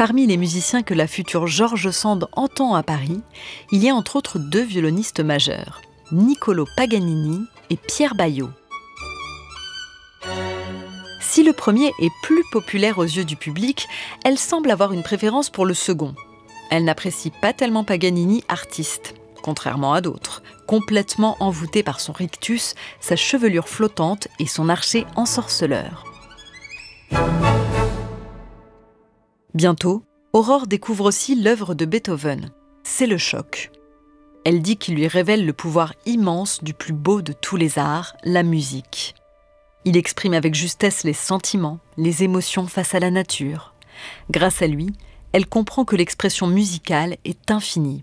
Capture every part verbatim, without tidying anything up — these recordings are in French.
Parmi les musiciens que la future George Sand entend à Paris, il y a entre autres deux violonistes majeurs, Niccolò Paganini et Pierre Baillot. Si le premier est plus populaire aux yeux du public, elle semble avoir une préférence pour le second. Elle n'apprécie pas tellement Paganini artiste, contrairement à d'autres, complètement envoûté par son rictus, sa chevelure flottante et son archet ensorceleur. Bientôt, Aurore découvre aussi l'œuvre de Beethoven. C'est le choc. Elle dit qu'il lui révèle le pouvoir immense du plus beau de tous les arts, la musique. Il exprime avec justesse les sentiments, les émotions face à la nature. Grâce à lui, elle comprend que l'expression musicale est infinie.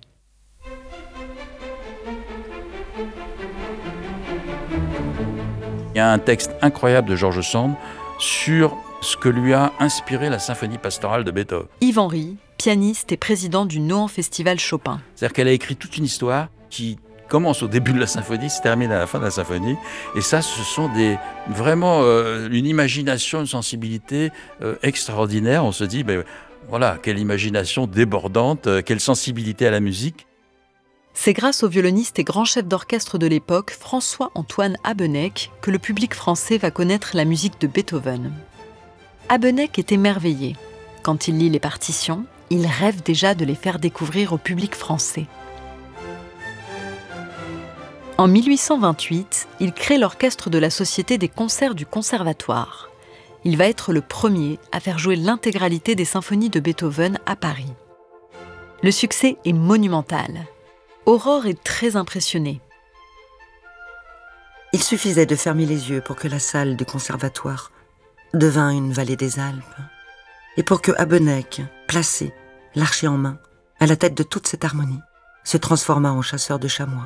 Il y a un texte incroyable de George Sand sur ce que lui a inspiré la symphonie pastorale de Beethoven. Yves Henry, pianiste et président du Nohant Festival Chopin. C'est-à-dire qu'elle a écrit toute une histoire qui commence au début de la symphonie, se termine à la fin de la symphonie. Et ça, ce sont des, vraiment euh, une imagination, une sensibilité euh, extraordinaire. On se dit, ben, voilà, quelle imagination débordante, euh, quelle sensibilité à la musique. C'est grâce au violoniste et grand chef d'orchestre de l'époque, François-Antoine Habeneck, que le public français va connaître la musique de Beethoven. Habeneck est émerveillé. Quand il lit les partitions, il rêve déjà de les faire découvrir au public français. En mille huit cent vingt-huit, il crée l'orchestre de la Société des concerts du Conservatoire. Il va être le premier à faire jouer l'intégralité des symphonies de Beethoven à Paris. Le succès est monumental. Aurore est très impressionnée. Il suffisait de fermer les yeux pour que la salle du Conservatoire devint une vallée des Alpes, et pour que Habeneck, placé, l'archet en main, à la tête de toute cette harmonie, se transformât en chasseur de chamois.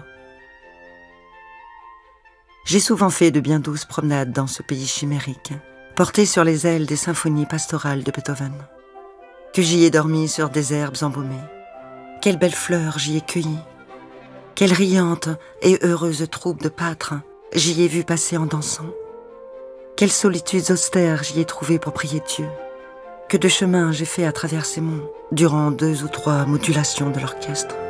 J'ai souvent fait de bien douces promenades dans ce pays chimérique, porté sur les ailes des symphonies pastorales de Beethoven, que j'y ai dormi sur des herbes embaumées. Quelles belles fleurs j'y ai cueillies, quelles riantes et heureuses troupes de pâtres j'y ai vu passer en dansant, quelles solitudes austères j'y ai trouvées pour prier Dieu, que de chemins j'ai fait à travers ces monts durant deux ou trois modulations de l'orchestre.